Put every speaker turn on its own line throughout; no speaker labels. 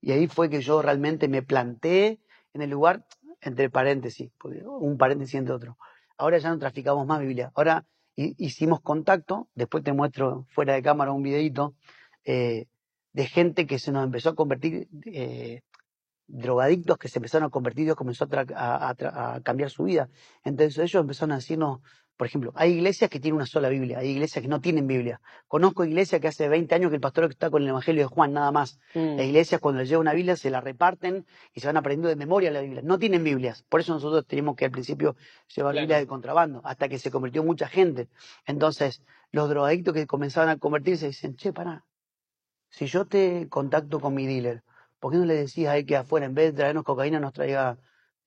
Y ahí fue que yo realmente me planté en el lugar, entre paréntesis, porque un paréntesis entre otro. Ahora ya no traficamos más Biblia. Ahora hicimos contacto, después te muestro fuera de cámara un videito, de gente que se nos empezó a convertir, drogadictos que se empezaron a convertir, Dios comenzó a cambiar su vida. Entonces ellos empezaron a decirnos, por ejemplo, hay iglesias que tienen una sola Biblia, hay iglesias que no tienen Biblia. Conozco iglesias que hace 20 años que el pastor está con el Evangelio de Juan, nada más. Las iglesias cuando les llega una Biblia se la reparten y se van aprendiendo de memoria la Biblia. No tienen Biblias. Por eso nosotros teníamos que al principio llevar Biblia de contrabando, hasta que se convirtió mucha gente. Entonces, los drogadictos que comenzaban a convertirse dicen, che, pará, si yo te contacto con mi dealer, ¿por qué no le decís a él que afuera, en vez de traernos cocaína, nos traiga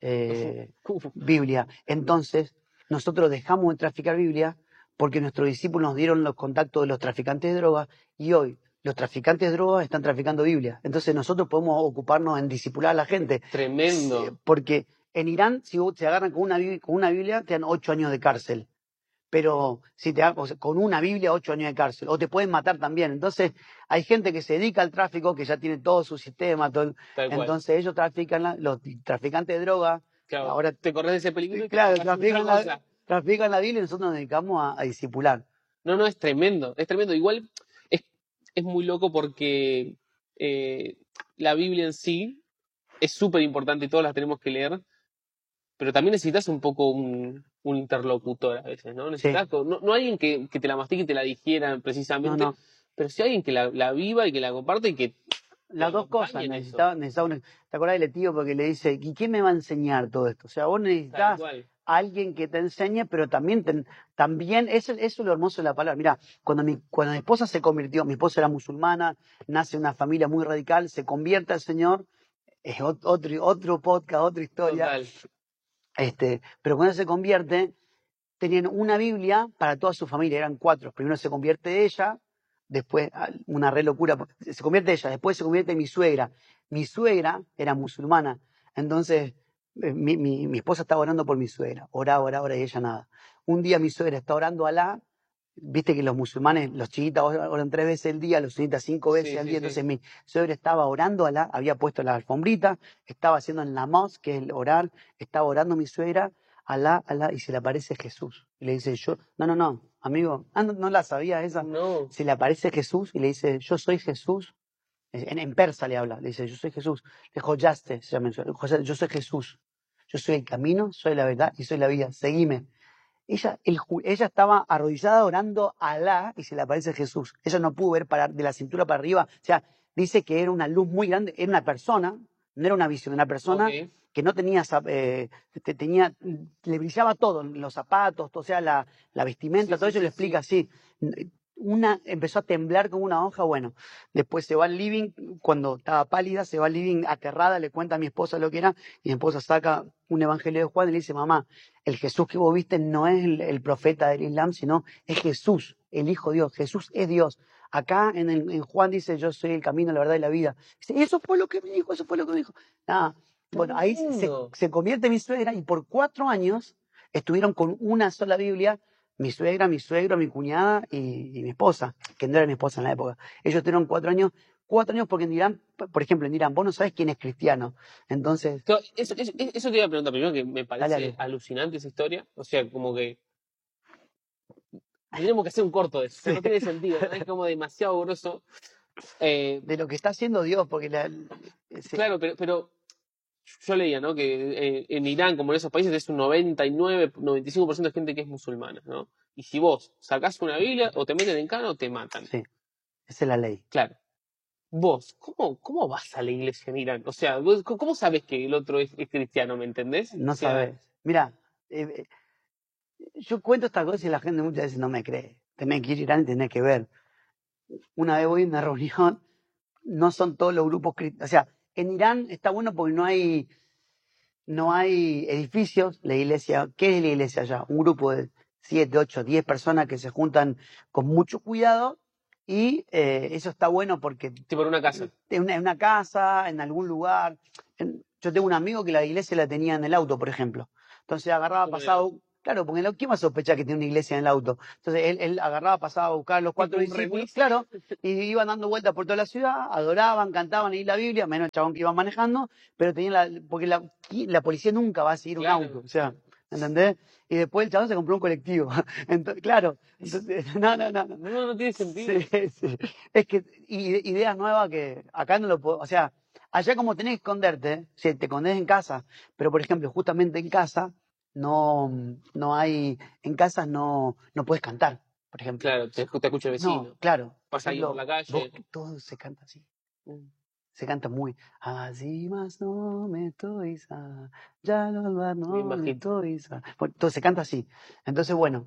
Biblia? Entonces, nosotros dejamos de traficar Biblia porque nuestros discípulos nos dieron los contactos de los traficantes de drogas y hoy los traficantes de drogas están traficando Biblia. Entonces nosotros podemos ocuparnos en discipular a la gente.
Tremendo.
Porque en Irán, si te agarran con una Biblia, te dan 8 años de cárcel. Pero si te o sea, con una Biblia, 8 años de cárcel, o te pueden matar también. Entonces, hay gente que se dedica al tráfico, que ya tiene todo su sistema, todo, entonces ellos trafican, los traficantes de droga,
claro,
ahora
te corres de ese peligro y
claro, trafican la Biblia y nosotros nos dedicamos a discipular.
No, es tremendo, es tremendo. Igual es muy loco porque la Biblia en sí es súper importante y todos la tenemos que leer, pero también necesitas un poco un interlocutor a veces, ¿no? Necesitas no alguien que te la mastique y te la digiera precisamente, pero sí alguien que la viva y que la comparte y que...
Las dos cosas, necesitaba ¿te acordás del tío? Porque le dice, ¿y quién me va a enseñar todo esto? O sea, vos necesitas a alguien que te enseñe, pero también eso es lo hermoso de la palabra. Mira, cuando mi esposa se convirtió, mi esposa era musulmana, nace en una familia muy radical, se convierte al Señor, es otro podcast, otra historia. Total. Pero cuando se convierte, tenían una Biblia para toda su familia, eran 4. Primero se convierte ella, después, una re locura, se convierte ella, después se convierte mi suegra. Mi suegra era musulmana, entonces mi esposa estaba orando por mi suegra, oraba, y ella nada. Un día mi suegra está orando a Alá, viste que los musulmanes, los chiitas oran 3 veces al día, los sunitas 5 veces al día, entonces mi suegra estaba orando a Alá, había puesto la alfombrita, estaba haciendo el namaz, que es el orar, estaba orando mi suegra, Alá, y se le aparece Jesús. Y le dice, no, amigo, no la sabía esa.
No.
Se le aparece Jesús y le dice, yo soy Jesús. En persa le habla, le dice, yo soy Jesús. Le joyaste, se llama, yo soy Jesús. Yo soy el camino, soy la verdad y soy la vida. Seguime. Ella estaba arrodillada orando a Alá y se le aparece Jesús. Ella no pudo ver de la cintura para arriba. O sea, dice que era una luz muy grande, era una persona, no era una visión, una persona que no tenía, le brillaba todo, los zapatos, o sea, la vestimenta, todo eso lo explica así. Empezó a temblar como una hoja, bueno, después se va al living, cuando estaba pálida, se va al living aterrada, le cuenta a mi esposa lo que era, y mi esposa saca un evangelio de Juan y le dice, mamá, el Jesús que vos viste no es el profeta del Islam, sino es Jesús, el Hijo de Dios, Jesús es Dios. Acá en Juan dice, yo soy el camino, la verdad y la vida. Dice, eso fue lo que me dijo, Nada. Bueno, ahí se convierte mi suegra y por 4 años estuvieron con una sola Biblia, mi suegra, mi suegro, mi cuñada y mi esposa, que no era mi esposa en la época. Ellos tuvieron 4 años porque en Irán, por ejemplo, en Irán, vos no sabés quién es cristiano. Entonces...
Eso te iba a preguntar primero, que me parece alucinante esa historia. O sea, como que... Tendríamos que hacer un corto de eso. No tiene sentido, ¿no? Es como demasiado grosso.
De lo que está haciendo Dios, porque...
Claro, pero yo leía, ¿no? Que en Irán, como en esos países, es un 99, 95% de gente que es musulmana, ¿no? Y si vos sacás una Biblia, o te meten en cana o te matan.
Sí, esa es la ley.
Claro. Vos, ¿cómo vas a la iglesia en Irán? O sea, ¿cómo sabes que el otro es cristiano, me entendés?
No sabes. Mira, yo cuento estas cosas y la gente muchas veces no me cree. Tenés que ir a Irán y tenés que ver. Una vez voy a una reunión, no son todos los grupos cristianos. O sea, en Irán está bueno porque no hay edificios. La iglesia, ¿qué es la iglesia allá? Un grupo de 7, 8, 10 personas que se juntan con mucho cuidado y eso está bueno porque...
Tipo en una casa.
En una casa, en algún lugar. Yo tengo un amigo que la iglesia la tenía en el auto, por ejemplo. Entonces agarraba, Claro, porque ¿quién va a sospechar que tiene una iglesia en el auto? Entonces él agarraba, pasaba a buscar a los 4 discípulos, claro, y iban dando vueltas por toda la ciudad, adoraban, cantaban ahí la Biblia, menos el chabón que iba manejando, pero tenían porque la policía nunca va a seguir un auto, o sea, ¿entendés? Y después el chabón se compró un colectivo. Entonces, claro, entonces,
no tiene sentido.
Sí. Es que ideas nuevas que acá no lo puedo, o sea, allá como tenés que esconderte, si te escondés en casa, pero por ejemplo, justamente en casa, no hay, en casas no puedes cantar, por ejemplo.
Claro, te escucha el vecino.
No, claro.
Pasa alguien por la calle.
Todo se canta así. Se canta muy, así más no me toisa, ya no me toisa. Todo se canta así. Entonces, bueno,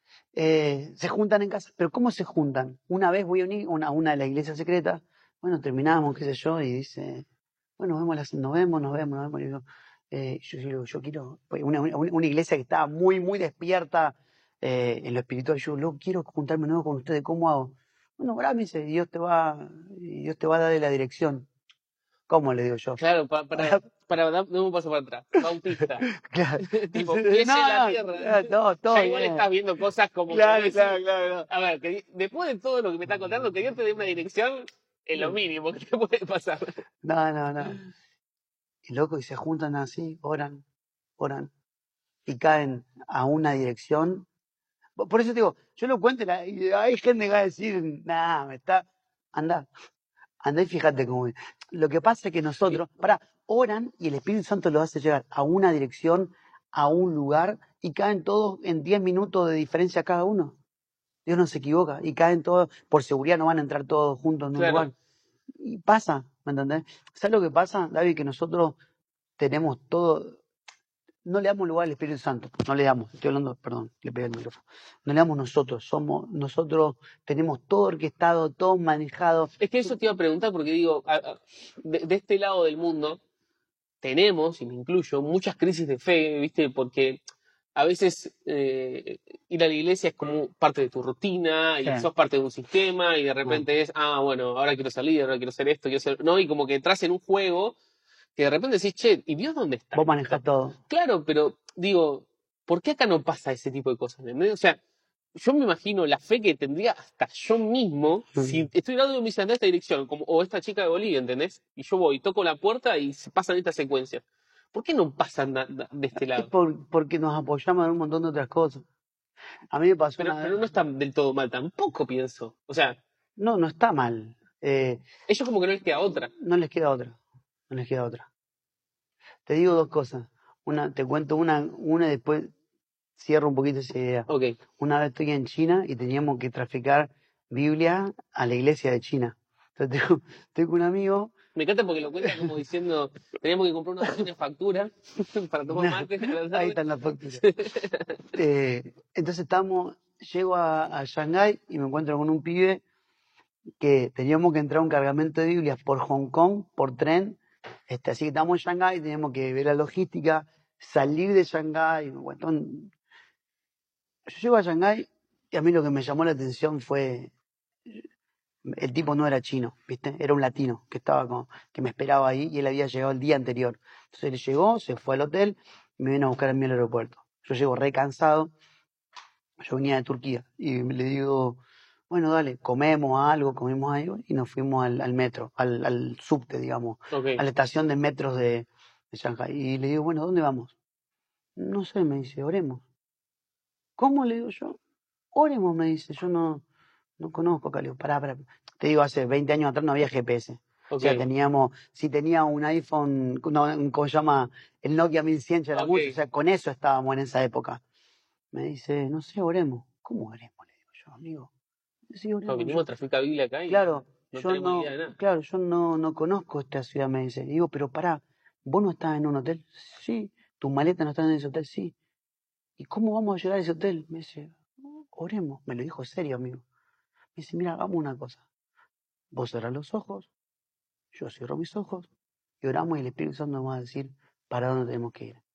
se juntan en casa. Pero ¿cómo se juntan? Una vez voy a una de las iglesias secretas, bueno, terminamos, qué sé yo, y dice, bueno, nos vemos. Y digo, yo quiero, pues, una iglesia que estaba muy, muy despierta en lo espiritual. Yo quiero juntarme nuevo con ustedes, ¿cómo hago? Bueno, me dice, Dios te va a dar la dirección. ¿Cómo le digo yo?
Claro, para dar un paso para atrás. Bautista.
Claro.
Tipo, pies en la tierra.
Todo
ya igual estás viendo cosas como.
Claro.
A ver, después de todo lo que me está contando, que Dios te dé una dirección es lo mínimo que te puede pasar.
No. Y loco, y se juntan así, oran, y caen a una dirección. Por eso te digo, yo lo cuento y hay gente que va a decir, anda y fíjate cómo es. Lo que pasa es que nosotros, oran y el Espíritu Santo los hace llegar a una dirección, a un lugar, y caen todos en 10 minutos de diferencia cada uno. Dios no se equivoca, y caen todos, por seguridad no van a entrar todos juntos en un lugar. Y pasa, ¿me entendés? ¿Sabes lo que pasa, David? Que nosotros tenemos todo, no le damos lugar al Espíritu Santo, no le damos, estoy hablando, perdón, le pegué el micrófono, no le damos nosotros tenemos todo orquestado, todo manejado.
Es que eso te iba a preguntar porque digo, de este lado del mundo tenemos, y me incluyo, muchas crisis de fe, ¿viste? Porque a veces ir a la iglesia es como parte de tu rutina y sos parte de un sistema y de repente es, bueno, ahora quiero salir, ahora quiero hacer esto, ¿no? Y como que entras en un juego que de repente decís, che, ¿y Dios dónde está?
Vos manejás todo.
Claro, pero digo, ¿por qué acá no pasa ese tipo de cosas? ¿Entendés? O sea, yo me imagino la fe que tendría hasta yo mismo si estoy dando mi en esta dirección, o esta chica de Bolivia, ¿entendés? Y yo voy, toco la puerta y se pasan estas secuencias. ¿Por qué no pasan de este lado?
Es porque nos apoyamos en un montón de otras cosas. A mí me pasó
pero no está del todo mal, tampoco pienso. O sea...
No está mal.
Ellos como que no les queda otra.
No les queda otra. Te digo dos cosas. Te cuento una y después cierro un poquito esa idea.
Okay.
Una vez estoy en China y teníamos que traficar Biblia a la iglesia de China. Entonces estoy con un amigo.
Me encanta porque lo cuenta como diciendo, teníamos que comprar una factura para tomar mate.
Ahí están las facturas. Entonces llego a Shanghái y me encuentro con un pibe que teníamos que entrar a un cargamento de Biblias por Hong Kong, por tren. Así que estamos en Shanghái, teníamos que ver la logística, salir de Shanghái. Yo llego a Shanghái y a mí lo que me llamó la atención fue, el tipo no era chino, ¿viste? Era un latino que me esperaba ahí y él había llegado el día anterior. Entonces él llegó, se fue al hotel y me vino a buscar a mí al aeropuerto. Yo llego re cansado, yo venía de Turquía y le digo, bueno, dale, comemos algo y nos fuimos al metro, al subte, digamos,
okay,
a la estación de metros de Shanghái. Y le digo, bueno, ¿dónde vamos? No sé, me dice, oremos. ¿Cómo? Le digo yo. Oremos, me dice, yo no conozco acá. Le digo, pará. Te digo, hace 20 años atrás no había GPS.
Okay.
O sea, si tenía un iPhone, ¿cómo se llama? El Nokia 1100 ya era mucho, o sea, con eso estábamos en esa época. Me dice, no sé, oremos. ¿Cómo oremos? Le digo yo, amigo. Sí, oremos.
Vinimos a traficar Biblia acá y
claro,
yo
no conozco esta ciudad, me dice. Digo, pero pará, ¿vos no estás en un hotel? Sí. ¿Tus maletas no están en ese hotel? Sí. ¿Y cómo vamos a llegar a ese hotel? Me dice, oremos. Me lo dijo serio, amigo. Me dice, mira, hagamos una cosa. Vos cerrás los ojos, yo cierro mis ojos y oramos y el Espíritu Santo nos va a decir para dónde tenemos que ir.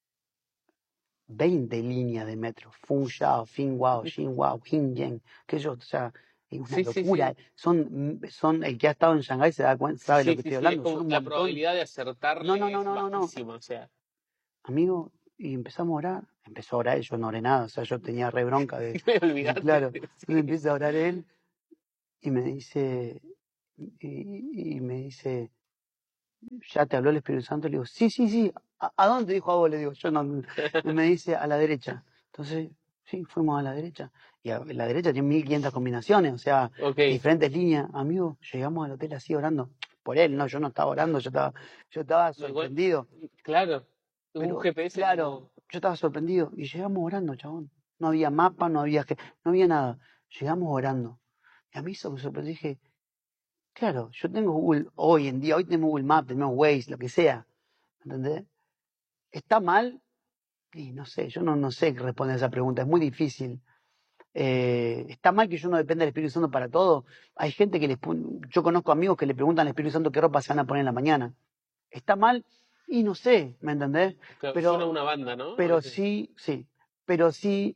20 líneas de metro. Fun Shao, Fin Wao, Xin Wao, Hin Yen. O sea, es una locura. Sí. Son, el que ha estado en Shanghái se da cuenta, sabe lo que estoy hablando.
Es como
son
la probabilidad de acertar
no.
O sea.
Amigo, y empezamos a orar, empezó a orar y yo no oré nada, o sea, yo tenía re bronca de claro,
Sí.
entonces empieza a orar él y me dice, y me dice, ¿ya te habló el Espíritu Santo? Le digo, sí, ¿a dónde te dijo a vos? Le digo, yo no, y me dice, a la derecha. Entonces, sí, fuimos a la derecha. Y a la derecha tiene 1500 combinaciones, o sea, diferentes líneas. Amigo, llegamos al hotel así orando. Por él, no, yo no estaba orando, yo estaba sorprendido.
Claro,
Pero,
un GPS.
claro, yo estaba sorprendido. Y llegamos orando, chabón. No había mapa, no había nada. Llegamos orando. Y a mí eso me sorprendió. Dije, claro, yo tengo Google, hoy tenemos Google Maps, tenemos Waze, lo que sea. ¿Entendés? ¿Está mal? Y no sé, yo no sé qué responder a esa pregunta, es muy difícil. ¿Está mal que yo no dependa del Espíritu Santo para todo? Hay gente que yo conozco amigos que le preguntan al Espíritu Santo qué ropa se van a poner en la mañana. ¿Está mal? Y no sé, ¿me entendés?
Claro, suena una banda, ¿no?
Pero sí, pero sí,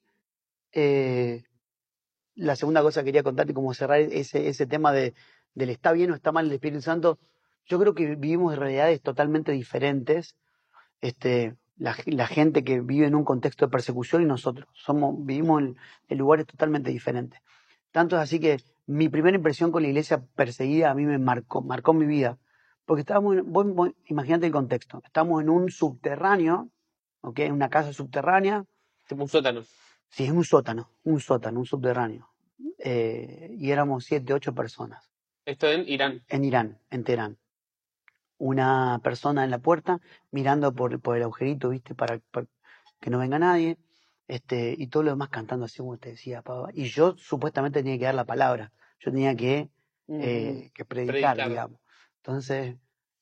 la segunda cosa que quería contarte, como cerrar ese tema del está bien o está mal el Espíritu Santo, yo creo que vivimos realidades totalmente diferentes. La gente que vive en un contexto de persecución y nosotros vivimos en lugares totalmente diferentes. Tanto es así que mi primera impresión con la iglesia perseguida a mí me marcó mi vida. Porque vos imagínate el contexto, estamos en un subterráneo, ¿ok? En una casa subterránea.
Tipo un sótano.
Sí, es un sótano, un subterráneo. Y éramos 7, 8 personas.
Esto en Irán.
En Irán, en Teherán. Una persona en la puerta mirando por el agujerito, ¿viste? Para que no venga nadie. Y todo lo demás cantando así como te decía, papá. Y yo supuestamente tenía que dar la palabra. Yo tenía que predicar, digamos. Entonces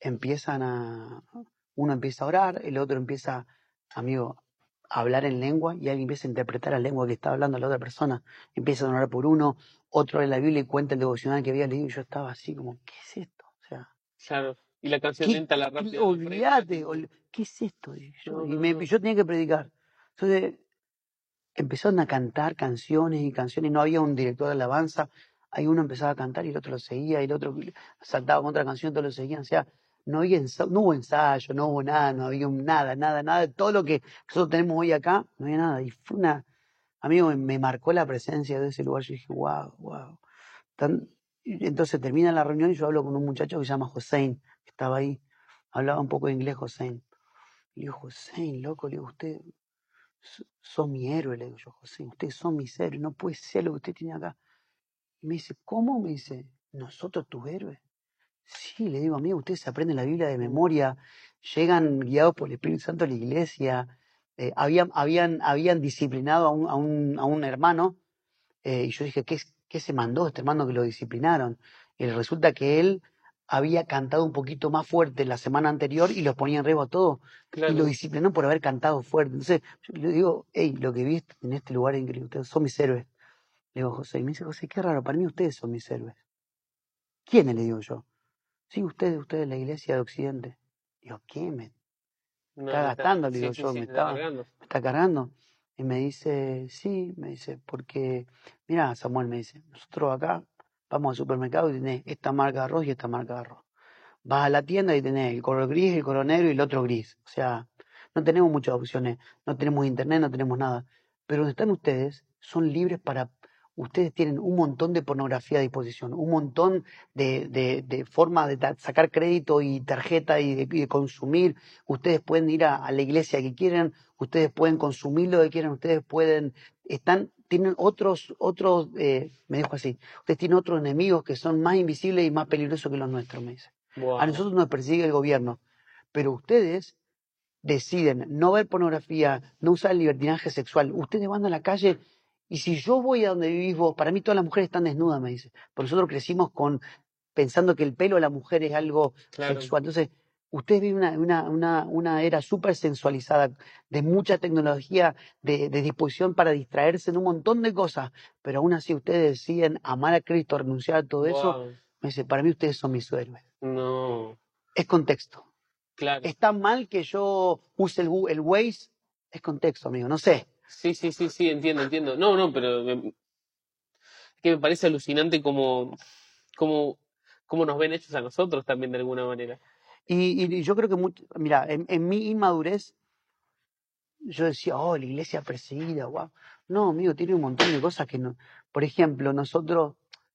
uno empieza a orar, el otro empieza, amigo, a hablar en lengua y alguien empieza a interpretar la lengua que está hablando la otra persona. Empieza a orar por uno, otro en la Biblia y cuenta el devocional que había leído y yo estaba así como, ¿qué es esto? O sea,
claro. Y la canción lenta, la rápida.
Olvídate, ¿qué es esto? Yo tenía que predicar. Entonces empezaron a cantar canciones y canciones, no había un director de alabanza, ahí uno empezaba a cantar y el otro lo seguía y el otro saltaba con otra canción, todos lo seguían, o sea, no hubo ensayo, no hubo nada, no había nada, todo lo que nosotros tenemos hoy acá, no había nada, y fue amigo, me marcó la presencia de ese lugar, yo dije, wow. Entonces termina la reunión y yo hablo con un muchacho que se llama Hossein, que estaba ahí, hablaba un poco de inglés Hossein. Le digo, Hossein, loco, le digo, usted son mi héroe, le digo yo, Hossein, ustedes son mis héroes, no puede ser lo que usted tiene acá. Y me dice, ¿cómo? Me dice, ¿nosotros tus héroes? Sí, le digo, amigo, ustedes aprenden la Biblia de memoria, llegan guiados por el Espíritu Santo a la iglesia, habían disciplinado a un hermano. Y yo dije, ¿qué se mandó este hermano que lo disciplinaron? Y resulta que él había cantado un poquito más fuerte la semana anterior y los ponía en riesgo a todos.
Claro.
Y lo disciplinó por haber cantado fuerte. Entonces, yo le digo, hey, lo que vi en este lugar es increíble, ustedes son mis héroes. Le digo, José, y me dice, José, qué raro, para mí ustedes son mis héroes. ¿Quiénes? Le digo yo. Sí, ustedes, la iglesia de Occidente. Digo, ¿qué? Me está gastando, le digo yo, me está cargando. Y me dice, sí, porque, mira, Samuel me dice, nosotros acá vamos al supermercado y tenés esta marca de arroz y esta marca de arroz. Vas a la tienda y tenés el color gris, el color negro y el otro gris. O sea, no tenemos muchas opciones, no tenemos internet, no tenemos nada. Pero donde están ustedes, son libres ustedes tienen un montón de pornografía a disposición, un montón de formas de sacar crédito y tarjeta y de consumir. Ustedes pueden ir a la iglesia que quieran, ustedes pueden consumir lo que quieran, ustedes tienen me dijo así, ustedes tienen otros enemigos que son más invisibles y más peligrosos que los nuestros, me dice.
Wow.
A nosotros nos persigue el gobierno, pero ustedes deciden no ver pornografía, no usar el libertinaje sexual. Ustedes van a la calle y si yo voy a donde vivís vos, para mí todas las mujeres están desnudas, me dice. Porque nosotros crecimos pensando que el pelo de la mujer es algo sexual. Entonces, ustedes viven una era súper sensualizada, de mucha tecnología, de disposición para distraerse en un montón de cosas, pero aún así ustedes deciden amar a Cristo, renunciar a todo eso. Me dice, para mí ustedes son mis héroes.
No.
Es contexto.
Claro.
¿Está mal que yo use el Waze? Es contexto, amigo, no sé.
Sí, entiendo. No, pero es que me parece alucinante cómo nos ven hechos a nosotros también de alguna manera.
Y yo creo que, mira, en mi inmadurez, yo decía, oh, la iglesia perseguida, wow. No, amigo, tiene un montón de cosas que no. Por ejemplo, nosotros.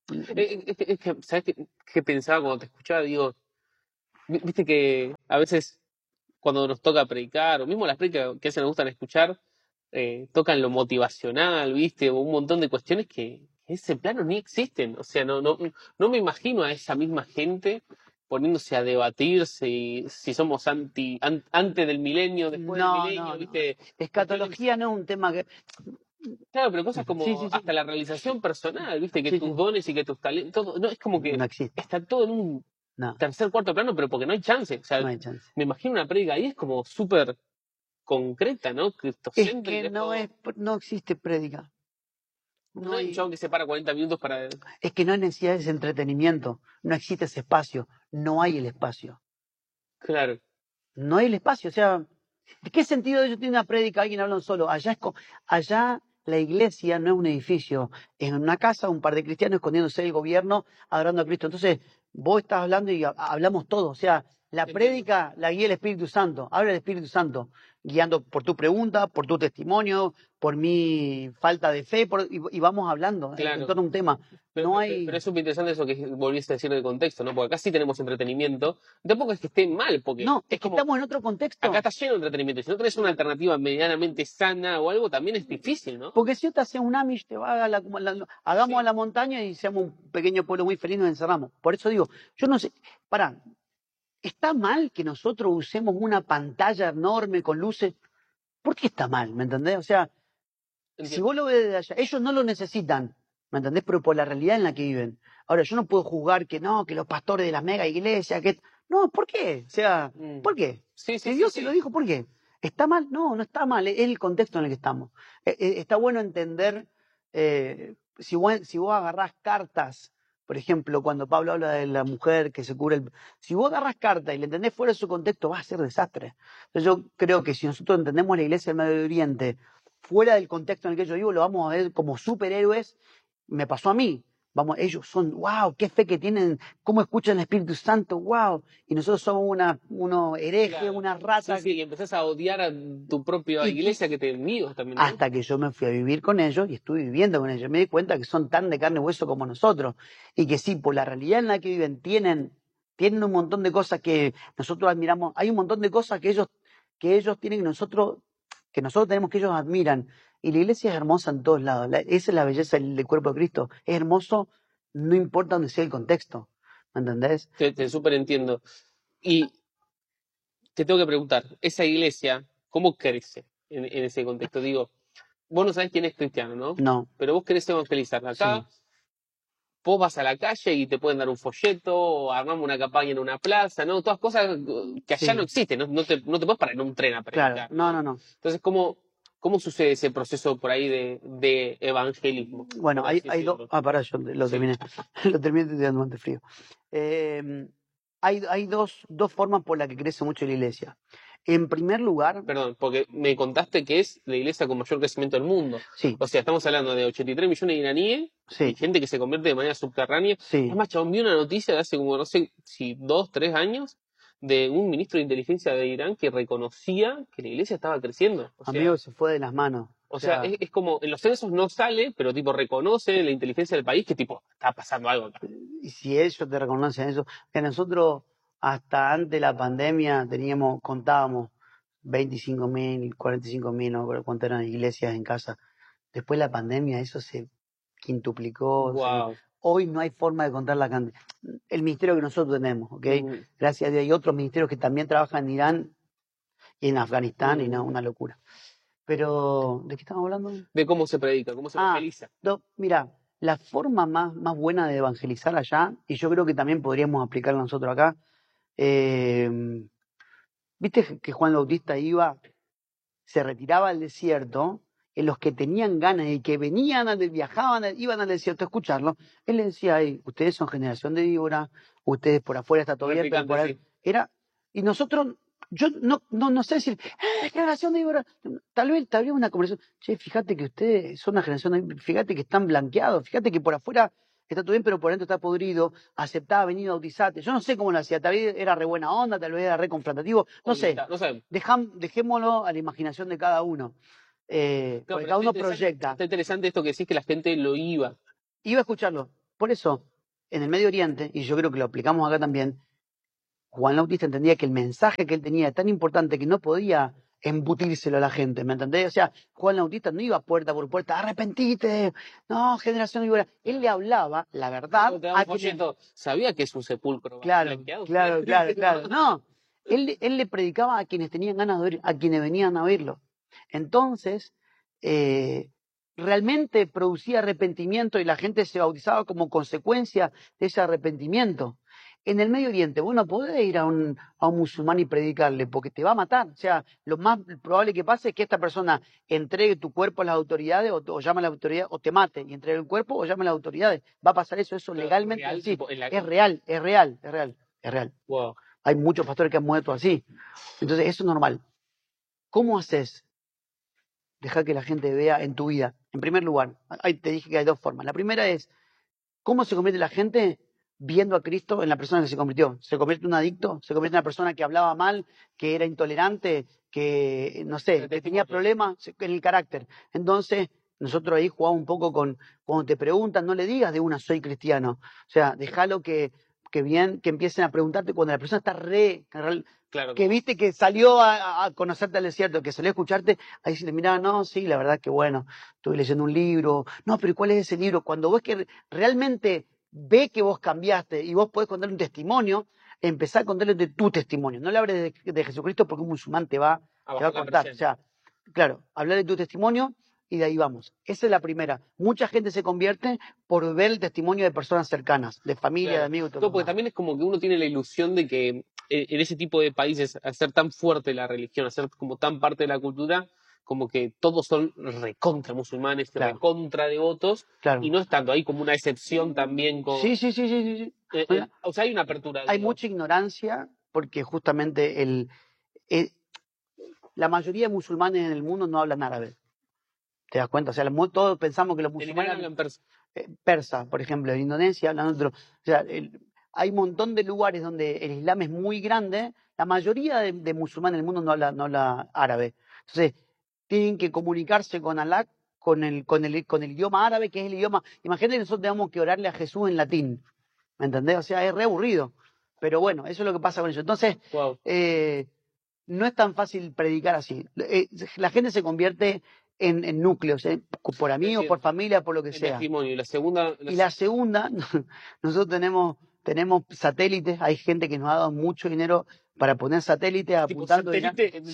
¿Sabes qué pensaba cuando te escuchaba? Digo, viste que a veces cuando nos toca predicar, o mismo las predicas que a veces nos gustan escuchar, tocan lo motivacional, ¿viste? O un montón de cuestiones que en ese plano ni existen. O sea, no me imagino a esa misma gente poniéndose a debatir si somos antes del milenio, después del
No,
milenio,
no, no.
¿viste? Cuestiones,
Escatología no es un tema que.
claro, pero cosas
Sí,
como
sí, sí.
hasta la realización personal, ¿viste? Que
Sí,
tus
sí.
dones y que tus talentos, todo, no, es como que
No existe.
está todo en un
No,
tercer, cuarto plano, pero porque no hay chance. O
no
sea,
hay chance.
me imagino una prédica ahí es como súper concreta, ¿no?
Es que
Cristocéntrica, es
no
como,
es, no existe prédica.
porque
No
no hay un
hay.
chabón que se para 40 minutos para...
Es que no hay necesidad de ese entretenimiento. No existe ese espacio. No hay el espacio.
Claro,
No hay el espacio. O sea, ¿de qué sentido ellos tienen una prédica? Alguien habla solo. Allá la iglesia no es un edificio. Es una casa, un par de cristianos escondiéndose del gobierno, adorando a Cristo. Entonces, vos estás hablando y hablamos todos. O sea, la
entiendo.
prédica la guía el Espíritu Santo. Habla el Espíritu Santo, guiando por tu pregunta, por tu testimonio, por mi falta de fe, y vamos hablando en
Claro.
torno a un tema. No
Pero
hay.
es súper interesante eso que volviste a decir de contexto, ¿no? Porque acá sí tenemos entretenimiento. Tampoco es que esté mal, porque
No,
es
es que
como,
estamos en otro
acá
contexto.
está lleno de entretenimiento. Si no tenés una alternativa medianamente sana o algo, también es difícil, ¿no?
Porque si yo te haces un Amish, te va hagamos a
Sí,
la montaña y seamos un pequeño pueblo muy feliz y nos encerramos. Por eso digo, yo no sé, pará, ¿está mal que nosotros usemos una pantalla enorme con luces? ¿Por qué está mal? ¿Me entendés? O sea, si
entiendo.
vos lo ves desde allá, ellos no lo necesitan, ¿me entendés? Pero por la realidad en la que viven. Ahora, yo no puedo juzgar que no, que los pastores de la mega iglesia, que. No, ¿por qué? O sea,
Mm.
¿por qué?
Sí, sí,
Si
sí,
Dios se lo
sí.
dijo, ¿por qué? ¿Está mal? No, no está mal, es el contexto en el que estamos. Está bueno entender, si vos agarrás cartas, por ejemplo, cuando Pablo habla de la mujer que se cubre Si vos agarrás cartas y le entendés fuera de su contexto, va a ser desastre. Entonces yo creo que si nosotros entendemos la iglesia del Medio Oriente fuera del contexto en el que yo vivo, lo vamos a ver como superhéroes. Me pasó a mí. Vamos, ellos son, wow, qué fe que tienen, cómo escuchan el Espíritu Santo, wow. Y nosotros somos unos herejes,
Claro.
una
Sí,
rata
sí, y empezás a odiar a tu propia
y
iglesia que te envíos también, ¿no?
hasta que yo me fui a vivir con ellos y estuve viviendo con ellos. Me di cuenta que son tan de carne y hueso como nosotros. Y que sí, por la realidad en la que viven, tienen un montón de cosas que nosotros admiramos. Hay un montón de cosas que ellos tienen que nosotros tenemos que ellos admiran. Y la iglesia es hermosa en todos lados. Esa es la belleza del cuerpo de Cristo. Es hermoso, no importa dónde sea el contexto. ¿Me entendés?
Te súper entiendo. Y te tengo que preguntar, esa iglesia, ¿cómo crece en ese contexto? Digo, vos no sabés quién es cristiano, ¿no?
No,
Pero vos querés evangelizar.
sí.
Acá vos vas a la calle y te pueden dar un folleto, o armamos una campaña en una plaza, ¿no? Todas cosas que allá no
Sí,
existen, ¿no? No te puedes parar en un tren a
claro.
predicar,
No,
¿no?
no, no.
Entonces, ¿cómo sucede ese proceso por ahí de evangelismo,
Bueno,
por
hay,
así
hay dos.
decirlo?
Ah, pará, yo lo
Sí.
terminé. Lo terminé, estoy dando bastante frío. Hay dos formas por las que crece mucho la iglesia. En primer lugar,
Perdón, porque me contaste que es la iglesia con mayor crecimiento del mundo.
sí,
O sea, estamos hablando de 83 millones de iraníes y
sí,
gente que se convierte de manera subterránea. Es
sí.
más, chabón, vi una noticia de hace como, no sé si 2, 3 años, de un ministro de inteligencia de Irán que reconocía que la iglesia estaba creciendo.
Amigo, se fue de las manos. O sea,
Es como, en los censos no sale, pero tipo reconoce la inteligencia del país que tipo, está pasando algo acá.
y si ellos te reconocen eso, que nosotros hasta antes de la pandemia contábamos 25.000, 45.000, no me acuerdo cuántas eran iglesias en casa. Después de la pandemia eso se quintuplicó.
Wow.
Hoy no hay forma de contar la cantidad. El ministerio que nosotros tenemos, ¿ok?
Mm,
Gracias a Dios hay otros ministerios que también trabajan en Irán y en Afganistán y no,
mm.
una locura. Pero, ¿de qué estamos hablando?
De cómo se predica, cómo se
Ah,
evangeliza.
mira, la forma más buena de evangelizar allá, y yo creo que también podríamos aplicarla nosotros acá, eh, viste que Juan Bautista se retiraba al desierto, en los que tenían ganas y que viajaban, iban al desierto a escucharlo, él le decía, "Ay, ustedes son generación de víbora, ustedes por afuera está todo
Re
bien, pero
picante,
por
sí.
ahí". Y nosotros, yo no sé decir, generación de víbora, tal vez una conversación, che, fíjate que ustedes son una generación fíjate que están blanqueados, fíjate que por afuera está todo bien, pero por dentro está podrido, aceptá, vení, bautizate. Yo no sé cómo lo hacía, tal vez era re buena onda, tal vez era re confrontativo, no sé.
No sabemos.
Dejémoslo a la imaginación de cada uno. Porque cada uno proyecta.
Está interesante esto que decís, que la gente lo iba.
Iba a escucharlo. Por eso, en el Medio Oriente, y yo creo que lo aplicamos acá también, Juan el Bautista entendía que el mensaje que él tenía era tan importante que no podía embutírselo a la gente, ¿me entendés? O sea, Juan el Bautista no iba puerta por puerta, arrepentite, no, generación víbora. Él le hablaba la verdad a quienes...
Sabía que es un sepulcro.
Claro. No, él le predicaba a quienes tenían ganas de oír, a quienes venían a oírlo. Entonces, realmente producía arrepentimiento y la gente se bautizaba como consecuencia de ese arrepentimiento. En el Medio Oriente, vos no podés ir a un musulmán y predicarle porque te va a matar. O sea, lo más probable que pase es que esta persona entregue tu cuerpo a las autoridades o llame a las autoridades o te mate y entregue el cuerpo o llame a las autoridades. Va a pasar eso legalmente.
Real,
sí,
tipo,
es real.
Wow.
Hay muchos pastores que han muerto así. Entonces, eso es normal. ¿Cómo haces? Dejar que la gente vea en tu vida. En primer lugar, ahí te dije que hay dos formas. La primera es, ¿cómo se convierte la gente viendo a Cristo en la persona que se convirtió? ¿Se convierte en un adicto? ¿Se convierte en una persona que hablaba mal, que era intolerante, que, no sé, que tenía problemas en el carácter? Entonces, nosotros ahí jugamos un poco con, cuando te preguntan, no le digas de una, soy cristiano. O sea, déjalo que empiecen a preguntarte cuando la persona está
claro,
que viste que salió a conocerte al desierto, que salió a escucharte, ahí se le mira, no, sí, la verdad que bueno, estuve leyendo un libro, no, pero ¿cuál es ese libro? Cuando vos que realmente ve que vos cambiaste y vos podés contarle un testimonio, empezar a contarle de tu testimonio. No le hables de Jesucristo porque un musulmán te va a contar. O sea, claro, hablar de tu testimonio y de ahí vamos. Esa es la primera. Mucha gente se convierte por ver el testimonio de personas cercanas, de familia, de amigos.
No, porque también es como que uno tiene la ilusión de que en ese tipo de países, al ser tan fuerte la religión, al ser como tan parte de la cultura, como que todos son recontra musulmanes, recontra devotos, y no es tanto, hay como una excepción también.
Sí.
O sea, hay una apertura.
Hay mucha ignorancia porque justamente la mayoría de musulmanes en el mundo no hablan árabe. ¿Te das cuenta? O sea, todos pensamos que los musulmanes
hablan persa.
Persa, por ejemplo, en Indonesia hablan otro. O sea, hay un montón de lugares donde el Islam es muy grande. La mayoría de musulmanes en el mundo no habla árabe. Entonces, tienen que comunicarse con Alá con el idioma árabe, que es el idioma. Imagínate que nosotros tenemos que orarle a Jesús en latín. ¿Me entendés? O sea, es re aburrido. Pero bueno, eso es lo que pasa con ellos. Entonces, no es tan fácil predicar así. La gente se convierte en núcleos, por amigos, por familia, por lo que sea.
Testimonio. Y la
segunda, nosotros tenemos satélites, hay gente que nos ha dado mucho dinero para poner satélites apuntando a Irán.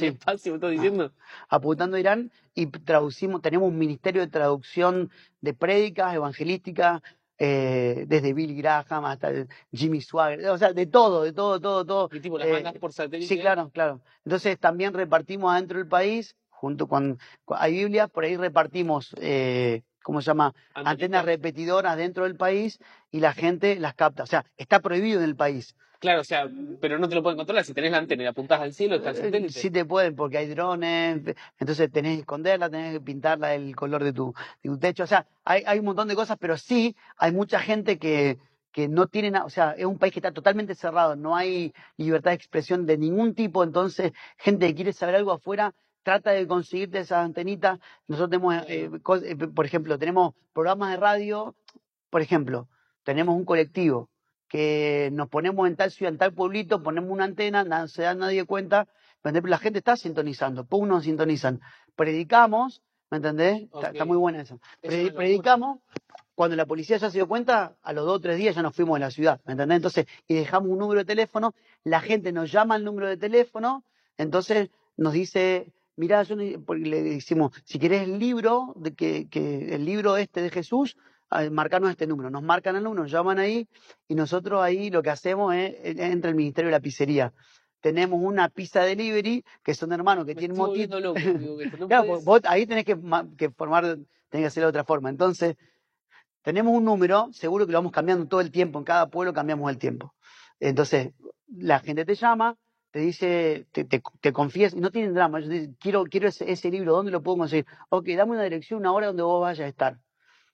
Apuntando a Irán y tenemos un ministerio de traducción de prédicas evangelísticas, desde Billy Graham hasta Jimmy Swagger, o sea, de todo.
Y tipo, las mandas por satélite.
Sí, claro. Entonces también repartimos adentro del país, junto con hay Biblia, por ahí repartimos, ¿cómo se llama? Antenas repetidoras dentro del país y la gente las capta. O sea, está prohibido en el país.
Claro, o sea, pero no te lo pueden controlar. Si tenés la antena y apuntás al cielo, está el satélite.
Sí te pueden, porque hay drones, entonces tenés que esconderla, tenés que pintarla el color de tu techo. O sea, hay un montón de cosas, pero sí hay mucha gente que no tiene nada. O sea, es un país que está totalmente cerrado, no hay libertad de expresión de ningún tipo. Entonces, gente que quiere saber algo afuera, trata de conseguirte esas antenitas. Nosotros tenemos, por ejemplo, tenemos programas de radio, por ejemplo, tenemos un colectivo que nos ponemos en tal ciudad, en tal pueblito, ponemos una antena, no se da nadie cuenta, la gente está sintonizando, pum, nos sintonizan. Predicamos, ¿me entendés? Está muy buena eso. Predicamos, cuando la policía ya se dio cuenta, a los 2 o 3 días ya nos fuimos de la ciudad, ¿me entendés? Entonces, y dejamos un número de teléfono, la gente nos llama al número de teléfono, entonces nos dice, mirá, porque le decimos, si querés el libro, el libro de Jesús, marcarnos este número. Nos marcan el número, nos llaman ahí y nosotros ahí lo que hacemos es, entra el Ministerio de la Pizzería. Tenemos una pizza delivery, que son hermanos que tienen motito. Claro, vos ahí tenés que tenés que hacerlo de otra forma. Entonces, tenemos un número, seguro que lo vamos cambiando todo el tiempo, en cada pueblo cambiamos el tiempo. Entonces, la gente te llama, te dice, te confías, y no tienen drama. Ellos dicen, quiero ese libro, ¿dónde lo puedo conseguir? Ok, dame una dirección, una hora donde vos vayas a estar.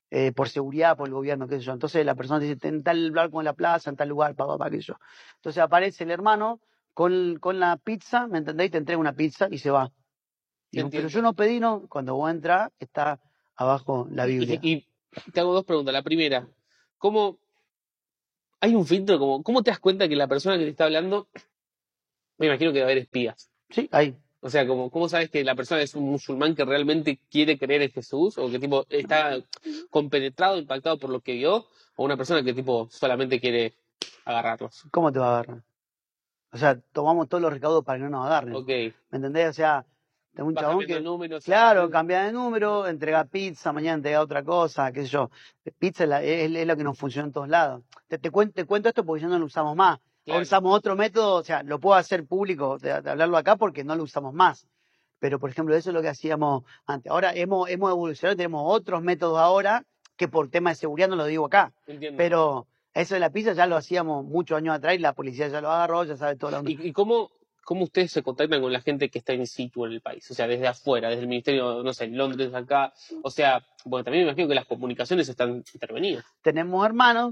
por seguridad, por el gobierno, qué sé yo. Entonces la persona dice, en tal lugar con la plaza, en tal lugar, qué sé yo. Entonces aparece el hermano con la pizza, ¿me entendéis? Te entrega una pizza y se va. Digo, pero yo no pedí, no. Cuando vos entras, está abajo la Biblia.
Y te hago dos preguntas. La primera, ¿cómo hay un filtro? ¿Cómo te das cuenta que la persona que te está hablando, me imagino que va a haber espías?
Sí, ahí.
O sea, ¿cómo sabes que la persona es un musulmán que realmente quiere creer en Jesús? ¿O que tipo está compenetrado, impactado por lo que vio? ¿O una persona que tipo solamente quiere agarrarlos?
¿Cómo te va a agarrar? O sea, tomamos todos los recaudos para que no nos agarren.
Ok.
¿Me entendés? O sea, tengo un
Vas
chabón
cambiando
que,
números,
claro, cambia de número, entrega pizza, mañana entrega otra cosa, qué sé yo. Pizza es lo que nos funciona en todos lados. Te cuento esto porque ya no lo usamos más. Ahora
Claro.
usamos otro método, o sea, lo puedo hacer público de hablarlo acá porque no lo usamos más. Pero, por ejemplo, eso es lo que hacíamos antes. Ahora hemos evolucionado, tenemos otros métodos ahora que por tema de seguridad no lo digo acá.
Entiendo.
Pero eso de la pizza ya lo hacíamos muchos años atrás y la policía ya lo agarró, ya sabe todo la onda.
¿Y cómo ustedes se contactan con la gente que está in situ en el país? O sea, desde afuera, desde el ministerio, no sé, en Londres, acá. O sea, bueno, también me imagino que las comunicaciones están intervenidas.
Tenemos hermanos,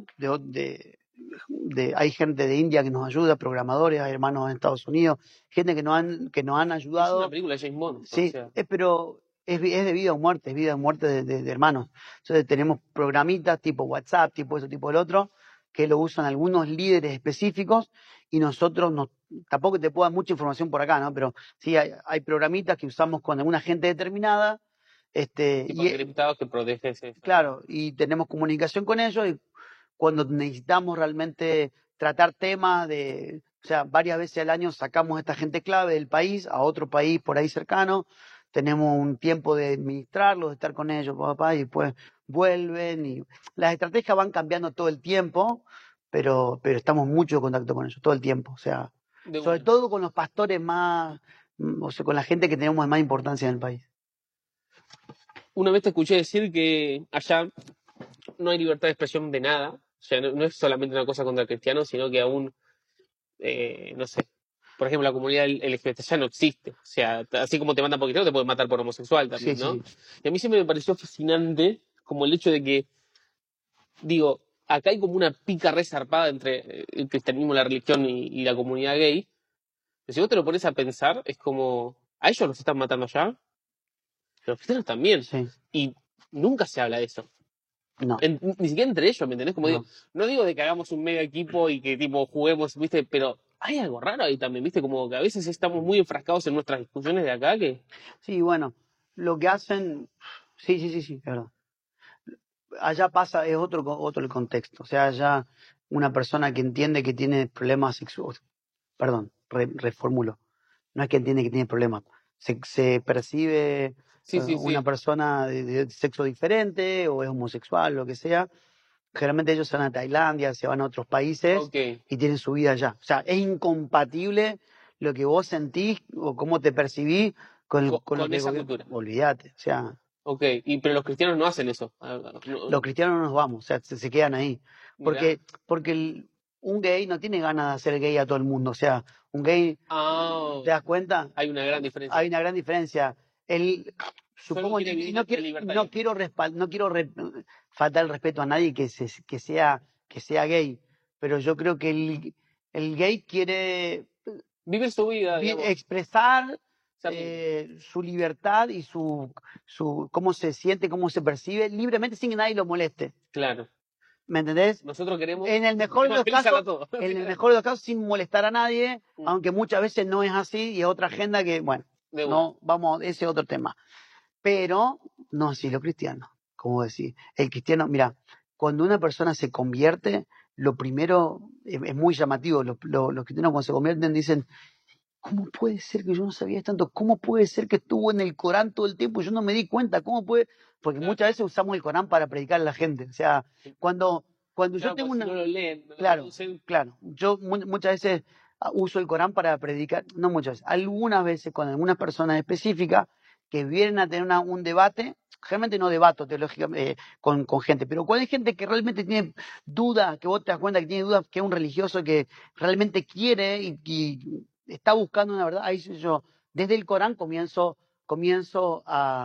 hay gente de India que nos ayuda, programadores, hay hermanos en Estados Unidos, gente que nos han ayudado.
Es una película de James Bond.
Sí,
o sea.
pero es de vida o muerte, es vida o muerte de hermanos. Entonces tenemos programitas tipo WhatsApp, tipo eso, tipo el otro, que lo usan algunos líderes específicos y nosotros tampoco te puedo dar mucha información por acá, ¿no? Pero sí hay programitas que usamos con alguna gente determinada.
Tipo encriptados que protege ese.
Claro, y tenemos comunicación con ellos y cuando necesitamos realmente tratar temas o sea, varias veces al año sacamos a esta gente clave del país a otro país por ahí cercano, tenemos un tiempo de administrarlos, de estar con ellos, papá, y después vuelven y las estrategias van cambiando todo el tiempo, pero estamos mucho en contacto con ellos todo el tiempo, o sea, sobre todo con los pastores más, o sea, con la gente que tenemos de más importancia en el país.
Una vez te escuché decir que allá no hay libertad de expresión de nada. O sea, no es solamente una cosa contra cristianos, sino que aún, no sé, por ejemplo, la comunidad LGBT ya no existe. O sea, así como te matan por cristiano, te pueden matar por homosexual también, ¿no? Sí. Y a mí siempre me pareció fascinante como el hecho de que, digo, acá hay como una pica resarpada entre el cristianismo, la religión y la comunidad gay. Pero si vos te lo pones a pensar, es como, ¿a ellos los están matando allá? Los cristianos también.
Sí.
Y nunca se habla de eso.
No.
Ni siquiera entre ellos, ¿me entendés? Como digo, no digo de que hagamos un mega equipo y que tipo juguemos, ¿viste? Pero hay algo raro ahí también, ¿viste? Como que a veces estamos muy enfrascados en nuestras discusiones de acá que...
Sí, bueno, lo que hacen... Sí, es verdad. Allá pasa, es otro el contexto. O sea, allá una persona que entiende que tiene problemas sexuales... Perdón, reformulo. No es que entiende que tiene problemas. Se percibe una persona de sexo diferente o es homosexual, lo que sea. Generalmente ellos se van a Tailandia, se van a otros países y tienen su vida allá. O sea, es incompatible lo que vos sentís o cómo te percibís con lo que
esa cultura.
Olvídate, o sea.
Pero los cristianos no hacen eso.
Los cristianos no nos vamos, o sea, se quedan ahí. Porque un gay no tiene ganas de hacer gay a todo el mundo. O sea, un gay, ¿te das cuenta?
Hay una gran diferencia.
Hay una gran diferencia. Supongo que no quiero faltar el respeto a nadie que sea gay, pero yo creo que el gay quiere
vivir su vida,
expresar su libertad y cómo se siente, cómo se percibe libremente sin que nadie lo moleste.
Claro.
¿Me entendés?
Nosotros queremos
en el mejor de los casos sin molestar a nadie, aunque muchas veces no es así y es otra agenda que, bueno, ese es otro tema. Pero no así los cristianos, como decir. El cristiano, mira, cuando una persona se convierte, lo primero es muy llamativo. Los cristianos cuando se convierten dicen, ¿cómo puede ser que yo no sabía tanto? ¿Cómo puede ser que estuvo en el Corán todo el tiempo y yo no me di cuenta? ¿Cómo puede? Porque muchas veces usamos el Corán para predicar a la gente. O sea, cuando yo tengo una...
Si no lo leen,
claro. Yo muchas veces uso el Corán para predicar, no muchas veces, algunas veces con algunas personas específicas que vienen a tener un debate, generalmente no debato teológicamente con gente, pero cuando hay gente que realmente tiene dudas, que vos te das cuenta que tiene dudas, que es un religioso que realmente quiere y está buscando una verdad, ahí yo desde el Corán comienzo a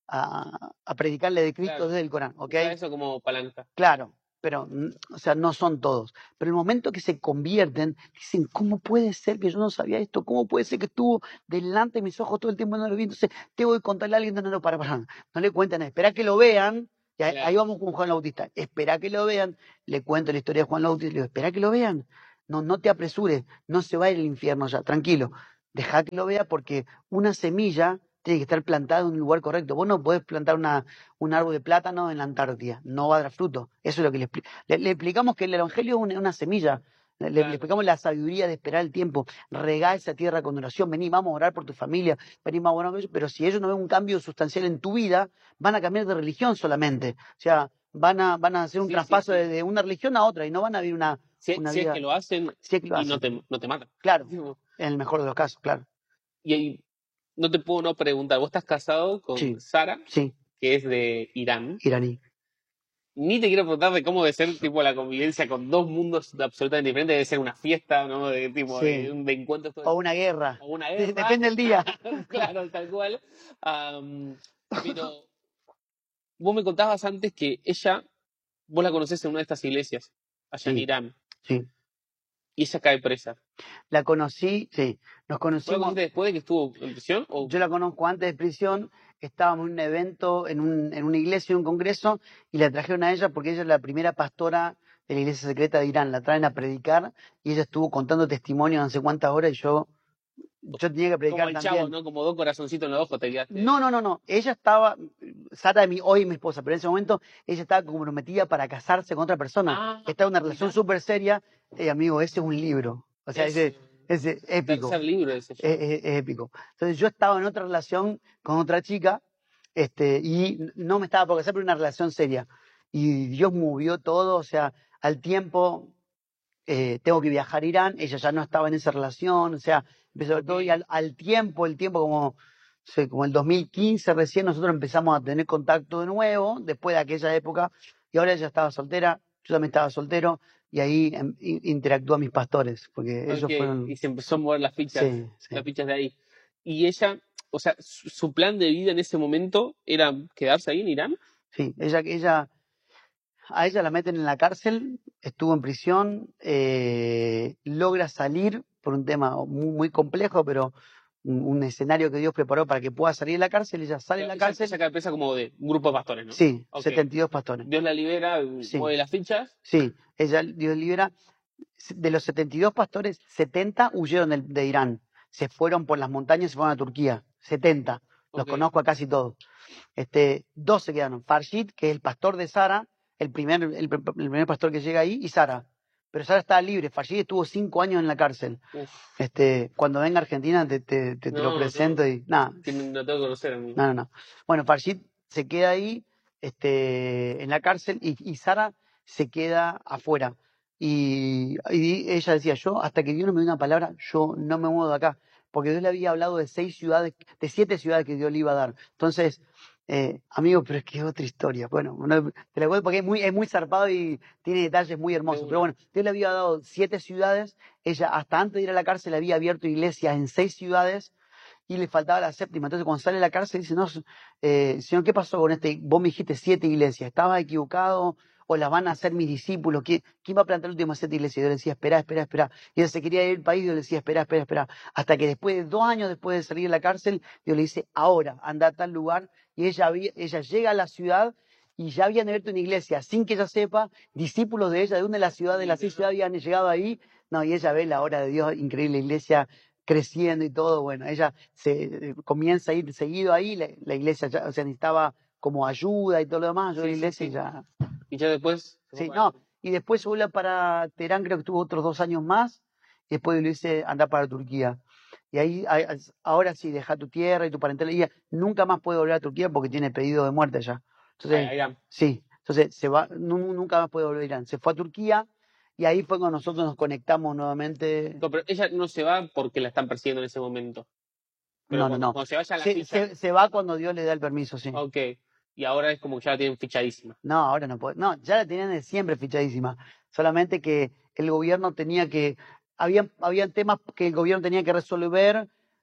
a predicarle de Cristo desde el Corán, ¿ok?
Usa eso como palanca.
Claro, pero, o sea, no son todos. Pero el momento que se convierten, dicen, ¿cómo puede ser que yo no sabía esto? ¿Cómo puede ser que estuvo delante de mis ojos todo el tiempo y no lo vi? Entonces, tengo que contarle a alguien, no, para, no le cuentan, espera que lo vean. Y ahí vamos con Juan Bautista. Espera que lo vean, le cuento la historia de Juan Bautista, le digo, espera que lo vean. No te apresures, no se va a ir al infierno ya, tranquilo. Deja que lo vea porque una semilla tiene que estar plantada en un lugar correcto. Vos no podés plantar un árbol de plátano en la Antártida, no va a dar fruto. Eso es lo que le explicamos, que el Evangelio es una semilla. Le explicamos la sabiduría de esperar el tiempo, regar esa tierra con oración, vení, vamos a orar por tu familia, vení, vamos a orar por ellos, pero si ellos no ven un cambio sustancial en tu vida, van a cambiar de religión solamente. O sea, van a hacer un traspaso de una religión a otra y no van a vivir una vida.
Si es que lo hacen y no te matan.
Claro, en el mejor de los casos, claro.
Y ahí no te puedo no preguntar, vos estás casado con Sara,
que
es de Irán.
Iraní.
Ni te quiero preguntar de cómo debe ser tipo la convivencia con dos mundos absolutamente diferentes, debe ser una fiesta, ¿no? De encuentros.
O una guerra.
O una guerra.
Depende del día.
Claro, tal cual. Pero vos me contabas antes que vos la conocés en una de estas iglesias, allá en Irán.
Sí.
Y ella cae presa.
La conocí, sí. Nos conocimos.
¿Vos la conociste después de que estuvo en prisión?
Yo la conozco antes de prisión. Estábamos en un evento, en una iglesia, en un congreso, y la trajeron a ella porque ella es la primera pastora de la iglesia secreta de Irán. La traen a predicar y ella estuvo contando testimonio no sé cuántas horas y yo tenía que predicar
como el
también.
Chavo, ¿no? Como dos corazoncitos en los ojos te quedaste.
No. Ella estaba, Sara, hoy mi esposa, pero en ese momento ella estaba comprometida para casarse con otra persona. Estaba en una relación súper seria. Amigo, ese es un libro. O sea, ese es épico.
Tercer libro ese.
Es épico. Entonces yo estaba en otra relación con otra chica y no me estaba por casar, pero una relación seria. Y Dios movió todo, o sea, al tiempo tengo que viajar a Irán, ella ya no estaba en esa relación, o sea, empezó todo y el tiempo como el 2015 recién nosotros empezamos a tener contacto de nuevo, después de aquella época, y ahora ella estaba soltera, yo también estaba soltero, y ahí interactúa a mis pastores, porque ellos fueron...
Y se empezó a mover las fichas de ahí. Y ella, o sea, su plan de vida en ese momento era quedarse ahí en Irán.
Sí, a ella la meten en la cárcel, estuvo en prisión, logra salir por un tema muy, muy complejo, pero un escenario que Dios preparó para que pueda salir de la cárcel. Ella sale de la cárcel.
Ella cae presa como de un grupo de pastores, ¿no?
Sí, 72 pastores.
Dios la libera, mueve las fichas.
Sí, Dios libera. De los 72 pastores, 70 huyeron de Irán. Se fueron por las montañas y se fueron a Turquía. 70. Los conozco a casi todos. 2 se quedaron. Farshid, que es el pastor de Sara, el primer pastor que llega ahí, y Sara. Pero Sara estaba libre. Farshid estuvo 5 años en la cárcel. Cuando venga a Argentina te lo presento y nada.
No tengo que conocer a mí.
No. Bueno, Farshid se queda ahí en la cárcel y Sara se queda afuera. Y ella decía, yo hasta que Dios no me dé una palabra, yo no me muevo de acá. Porque Dios le había hablado de 7 ciudades que Dios le iba a dar. Entonces, amigo, pero es que es otra historia. Bueno, te la cuento porque es muy zarpado y tiene detalles muy hermosos. Pero bueno, Dios le había dado 7 ciudades. Ella, hasta antes de ir a la cárcel, había abierto iglesias en 6 ciudades y le faltaba la 7ª. Entonces, cuando sale de la cárcel, dice, no, Señor, ¿qué pasó con vos me dijiste 7 iglesias? ¿Estaba equivocado? ¿O las van a hacer mis discípulos? ¿Quién va a plantar las últimas 7 iglesias? Y yo le decía, espera. Y él se quería ir al país y yo le decía, espera. Hasta que después de 2 años después de salir de la cárcel, Dios le dice, ahora, anda a tal lugar. Y ella llega a la ciudad y ya habían abierto una iglesia, sin que ella sepa, discípulos de ella, de una de las ciudades, de las 6 ciudades habían llegado ahí. No, y ella ve la obra de Dios, increíble iglesia, creciendo y todo. Bueno, ella se comienza a ir seguido ahí, la iglesia ya, o sea, necesitaba como ayuda y todo lo demás, yo la iglesia y ya...
¿Y ya después?
Y después se vuelve para Teherán, creo que estuvo otros 2 años más, y después le dice, anda para Turquía. Y ahí, ahora sí, deja tu tierra y tu parentela, y ella nunca más puede volver a Turquía porque tiene pedido de muerte allá. Entonces,
Irán.
Sí, entonces se va, nunca más puede volver a Irán. Se fue a Turquía, y ahí fue cuando nosotros nos conectamos nuevamente.
No, pero ella no se va porque la están persiguiendo en ese momento. Pero cuando se vaya a la ficha...
Se va cuando Dios le da el permiso, sí.
Ok. Y ahora es como que ya la tienen fichadísima.
No, ahora no puede. No, ya la tenían de siempre fichadísima. Solamente que el gobierno tenía que... Habían temas que el gobierno tenía que resolver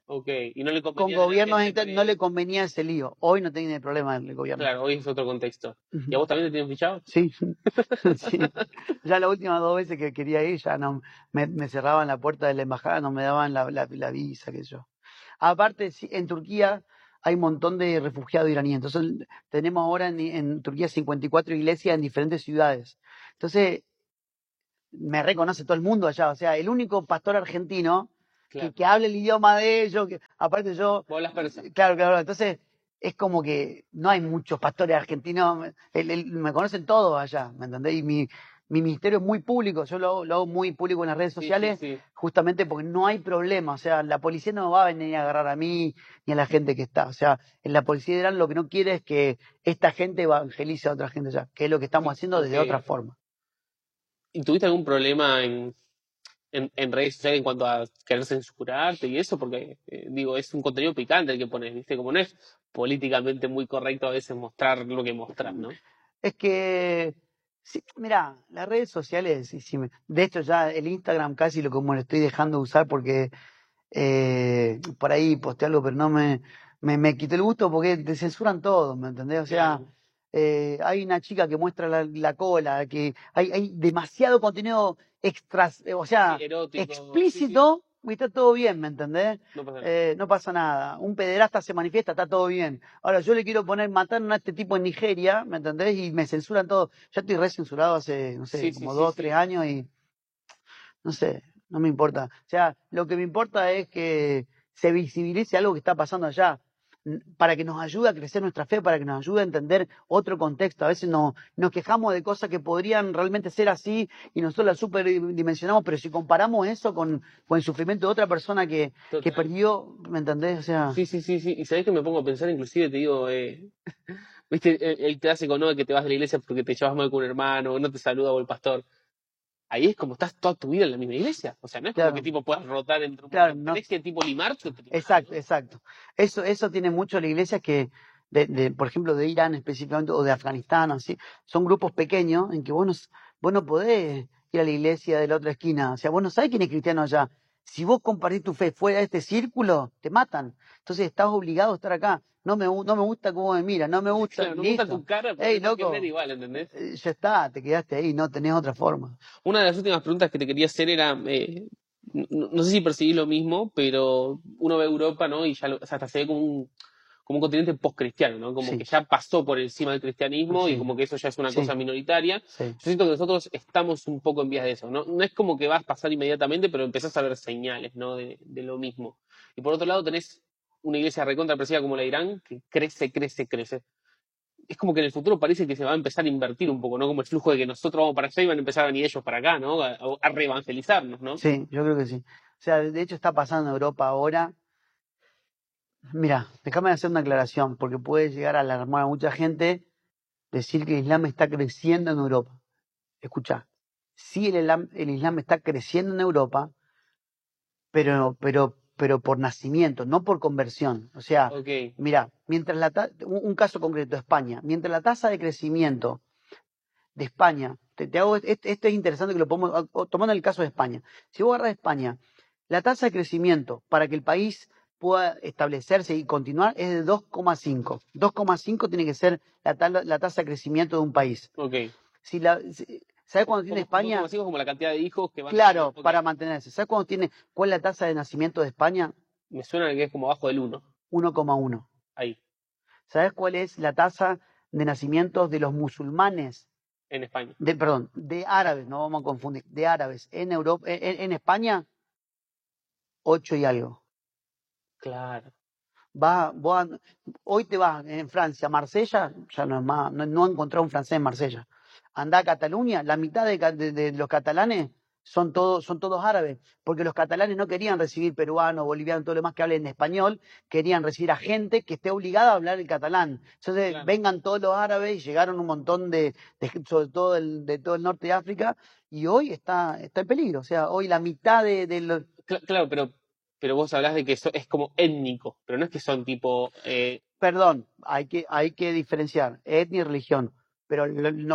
Ok, y no le
Con
convenía a la
gobiernos
gente
no le convenía ese lío. Hoy no tiene problema el gobierno.
Claro, hoy es otro contexto. ¿Y a vos también te tienen fichado?
Sí, sí. Ya las últimas 2 veces que quería ir, ya no me cerraban la puerta de la embajada, no me daban la visa, qué sé yo. Aparte, sí, en Turquía hay un montón de refugiados iraníes. Entonces, tenemos ahora en Turquía 54 iglesias en diferentes ciudades. Entonces, me reconoce todo el mundo allá. O sea, el único pastor argentino que hable el idioma de ellos, que aparte yo...
¿Vos hablas persa?
Claro, claro. Entonces, es como que no hay muchos pastores argentinos. Me conocen todos allá, ¿me entendés? Y mi ministerio es muy público. Yo lo hago muy público en las redes sociales,
Sí.
justamente porque no hay problema. O sea, la policía no va a venir a agarrar a mí ni a la gente que está. O sea, en la policía de Irán lo que no quiere es que esta gente evangelice a otra gente allá, que es lo que estamos haciendo de otra forma.
¿Y tuviste algún problema en redes sociales en cuanto a querer censurarte y eso? Porque, digo, es un contenido picante el que pones, ¿viste? Como no es políticamente muy correcto a veces mostrar lo que mostras, ¿no?
Es que, sí, mira, las redes sociales, de hecho ya el Instagram casi lo como lo estoy dejando de usar porque por ahí posteé algo, pero no me quitó el gusto porque te censuran todo, ¿me entendés? O sea, hay una chica que muestra la cola, que hay demasiado contenido extras, o sea,
erótico,
explícito, y está todo bien, ¿me entendés?
No pasa nada.
No pasa nada. Un pederasta se manifiesta, está todo bien. Ahora, yo le quiero poner, mataron a este tipo en Nigeria, ¿me entendés? Y me censuran todo. Ya estoy re censurado hace, no sé, como 2 o 3 años y no sé, no me importa. O sea, lo que me importa es que se visibilice algo que está pasando allá, para que nos ayude a crecer nuestra fe, para que nos ayude a entender otro contexto. A veces nos quejamos de cosas que podrían realmente ser así y nosotros las superdimensionamos, pero si comparamos eso con el sufrimiento de otra persona que perdió, ¿me entendés? O sea...
Sí. Y sabés que me pongo a pensar, inclusive te digo, viste, el clásico, ¿no? De que te vas de la iglesia porque te llevas mal con un hermano, no te saluda o el pastor. Ahí es como estás toda tu vida en la misma iglesia. O sea, no es como que tipo puedas rotar entre un
Claro,
tenés que tipo limarte.
Exacto, exacto. Eso tiene mucho la iglesia que, por ejemplo, de Irán específicamente, o de Afganistán, así, son grupos pequeños en que vos no podés ir a la iglesia de la otra esquina. O sea, vos no sabés quién es cristiano allá. Si vos compartís tu fe fuera de este círculo, te matan. Entonces estás obligado a estar acá. No me gusta cómo me mira, no me gusta.
Claro, no me gusta tu cara, pero
Ey,
tengo que
loco,
ver igual, ¿entendés?
ya está, te quedaste ahí, no tenés otra forma.
Una de las últimas preguntas que te quería hacer era, no sé si percibís lo mismo, pero uno ve Europa, ¿no? Y ya o sea, hasta se ve como un continente post-cristiano, ¿no? Como que ya pasó por encima del cristianismo y como que eso ya es una cosa minoritaria. Yo siento que nosotros estamos un poco en vías de eso, ¿no? No es como que vas a pasar inmediatamente, pero empezás a ver señales, ¿no? De lo mismo. Y por otro lado tenés una iglesia recontra precisa como la de Irán, que crece. Es como que en el futuro parece que se va a empezar a invertir un poco, ¿no? Como el flujo de que nosotros vamos para allá y van a empezar a venir ellos para acá, ¿no? A reevangelizarnos, ¿no?
Sí, yo creo que sí. O sea, de hecho está pasando en Europa ahora. Mira, déjame hacer una aclaración, porque puede llegar a alarmar a mucha gente decir que el Islam está creciendo en Europa. Escucha, sí el Islam está creciendo en Europa, pero por nacimiento, no por conversión. O sea, mira, mientras un caso concreto, España, mientras la tasa de crecimiento de España, te hago, esto es interesante que lo podemos, tomando el caso de España. Si vos agarras España, la tasa de crecimiento para que el país pueda establecerse y continuar es de 2,5. 2,5 tiene que ser la tasa de crecimiento de un país. ¿Sabes cuándo tiene España?
2,5 como la cantidad de hijos que van
Claro, para mantenerse. ¿Sabes cuándo cuál es la tasa de nacimiento de España?
Me suena que es como abajo del 1.
1,1.
Ahí.
¿Sabes cuál es la tasa de nacimientos de los musulmanes?
En España.
Perdón, de árabes, no vamos a confundir, de árabes en Europa, en España, 8 y algo.
Claro.
Hoy te vas en Francia, Marsella, ya no es más, no he encontrado un francés en Marsella. Andá a Cataluña, la mitad de los catalanes son todos árabes, porque los catalanes no querían recibir peruanos, bolivianos, todo lo demás que hablen español, querían recibir a gente que esté obligada a hablar el catalán. Entonces vengan todos los árabes y llegaron un montón sobre todo de todo el norte de África, y hoy está en peligro. O sea, hoy la mitad de los...
Claro, pero vos hablás de que eso es como étnico, pero no es que son tipo...
Perdón, hay que diferenciar etnia y religión. pero el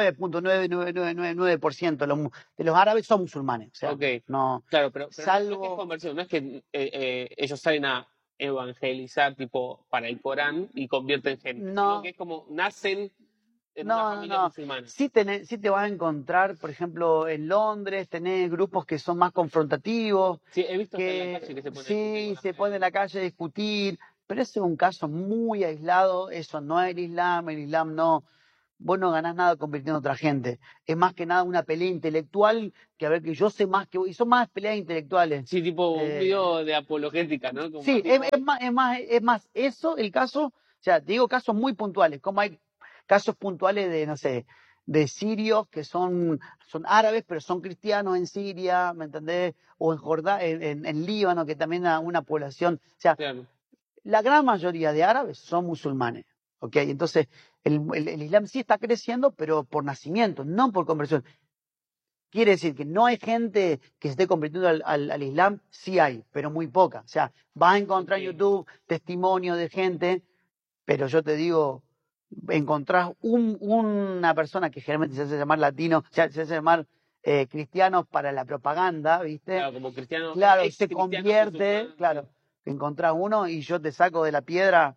99.99999% de los árabes son musulmanes. O sea,
Ok.
no,
Claro, pero no es que es
salvo...
conversión, no es que ellos salen a evangelizar tipo para el Corán y convierten gente, sino
No,
que es como nacen en una familia
no.
musulmana.
Sí, sí te vas a encontrar, por ejemplo, en Londres, tenés grupos que son más confrontativos,
Sí, he visto hasta en la calle
que
que se pone a discutir
sí
con la
se ponen en
gente.
la calle a discutir, pero ese es un caso muy aislado, eso no es el Islam no, vos no ganás nada convirtiendo a otra gente, es más que nada una pelea intelectual, que a ver que yo sé más que vos, y son más peleas intelectuales.
Sí, tipo un video de apologética, ¿no? Como más
Sí,
tipo,
es más eso el caso, o sea, te digo casos muy puntuales, como hay casos puntuales de, no sé, de sirios que son árabes, pero son cristianos en Siria, ¿me entendés? O en Jordania, en Líbano, que también hay una población, o sea,
claro.
la gran mayoría de árabes son musulmanes, ¿ok? Entonces, el Islam sí está creciendo, pero por nacimiento, no por conversión. Quiere decir que no hay gente que se esté convirtiendo al Islam, sí hay, pero muy poca. O sea, vas a encontrar en
Ok.
YouTube testimonios de gente, pero yo te digo, encontrás una persona que generalmente se hace llamar latino, se hace llamar cristiano para la propaganda, ¿viste?
Claro, como cristiano,
Claro,
ex
se
cristiano
convierte,
musulmán, sí.
claro, encontrás uno y yo te saco de la piedra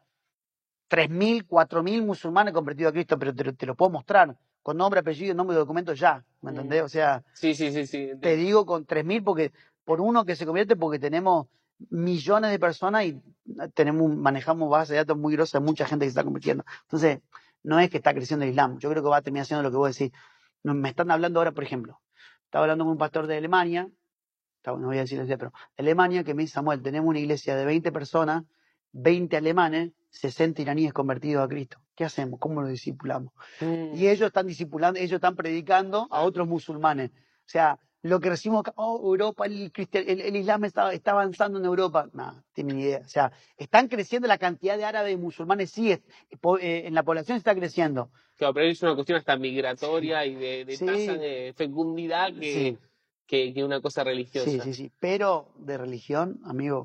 3.000, 4.000 musulmanes convertidos a Cristo, pero te lo puedo mostrar con nombre, apellido, nombre y documento ya, ¿me
Mm.
entendés? O sea,
Sí,
te
entiendo.
digo con 3.000 porque por uno que se convierte porque tenemos millones de personas y manejamos bases de datos muy grosas de mucha gente que se está convirtiendo. Entonces, no es que está creciendo el Islam, yo creo que va a terminar siendo lo que vos decís. Me están hablando ahora, por ejemplo, estaba hablando con un pastor de Alemania, no voy a decir pero de Alemania, que me dice: Samuel, tenemos una iglesia de 20 personas, 20 alemanes, 60 iraníes convertidos a Cristo. ¿Qué hacemos? ¿Cómo los discipulamos? Y ellos están discipulando, ellos están predicando a otros musulmanes. O sea, lo que recibimos acá, Europa, el Islam está avanzando en Europa. No, tienen idea. O sea, están creciendo la cantidad de árabes y musulmanes, sí, en la población está creciendo.
Claro, pero es una cuestión hasta
Sí,
migratoria y de tasa
sí,
de fecundidad
sí,
que una cosa religiosa.
sí. Pero de religión, amigo,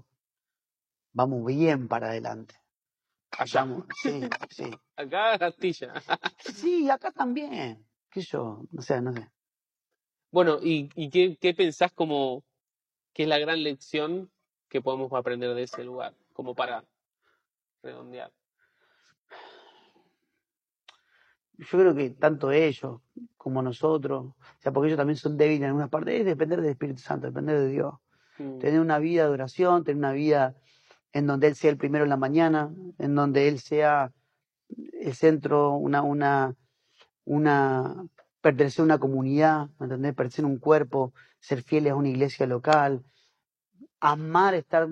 vamos bien para adelante.
Allá.
Vamos, sí.
Acá Castilla.
Sí, acá también. ¿Qué sé yo? No sé.
Bueno, ¿y qué pensás como que es la gran lección que podemos aprender de ese lugar? Como para redondear.
Yo creo que tanto ellos como nosotros, o sea, porque ellos también son débiles en algunas partes, es depender del Espíritu Santo, depender de Dios.
Mm.
Tener una vida de oración, tener una vida en donde Él sea el primero en la mañana, en donde Él sea el centro, pertenecer a una comunidad, ¿me entendés? Pertenecer a un cuerpo, ser fieles a una iglesia local, amar estar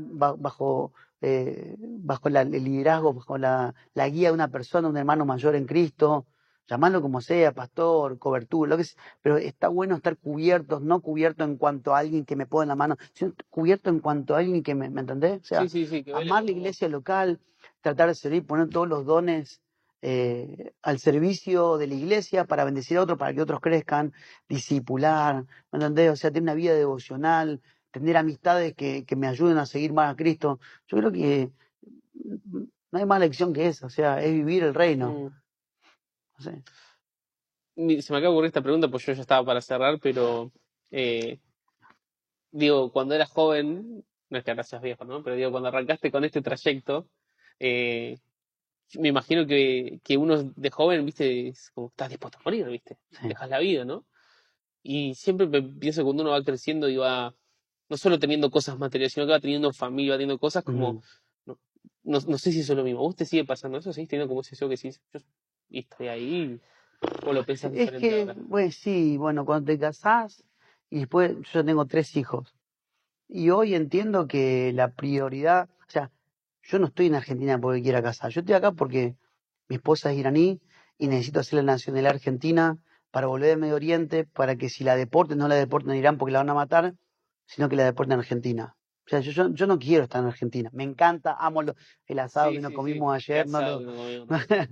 bajo el liderazgo, bajo la guía de una persona, un hermano mayor en Cristo, llamarlo como sea, pastor, cobertura, lo que sea, pero está bueno estar cubiertos, no cubiertos en cuanto a alguien que me pone en la mano, sino cubierto en cuanto a alguien que ¿me entendés? O sea,
Sí, que vele
amar la
por vos.
iglesia local, tratar de servir, poner todos los dones al servicio de la iglesia para bendecir a otros, para que otros crezcan, discipular, ¿me entendés? O sea, tener una vida devocional, tener amistades que me ayuden a seguir más a Cristo. Yo creo que no hay más lección que esa, o sea, es vivir el reino.
Mm.
No sé.
Se me acaba de ocurrir esta pregunta, pues yo ya estaba para cerrar, pero eh, digo, cuando eras joven, no es que ahora seas viejo, ¿no? Pero digo, cuando arrancaste con este trayecto, eh, me imagino que uno de joven, viste, es como estás dispuesto a morir, viste,
Sí.
dejas la vida, ¿no? Y siempre pienso que cuando uno va creciendo y va no solo teniendo cosas materiales, sino que va teniendo familia, va teniendo cosas como,
Ujú.
no, no sé si eso es lo mismo. ¿Vos te sigue pasando eso? ¿Seguís teniendo como ese yo que decís, yo y estoy ahí? ¿O lo
Sí,
pensás
es
diferente
que,
ahora?
pues sí, bueno, cuando te casás y después yo tengo 3 hijos y hoy entiendo que la prioridad, o sea, yo no estoy en Argentina porque quiera casar, yo estoy acá porque mi esposa es iraní y necesito hacer la nacionalidad argentina para volver al Medio Oriente, para que si la deporten, no la deporten en Irán porque la van a matar, sino que la deporten en Argentina. O sea, yo no quiero estar en Argentina. Me encanta, amo el asado que nos
Sí.
comimos
Qué
ayer. No
asado
lo...
que nos comimos.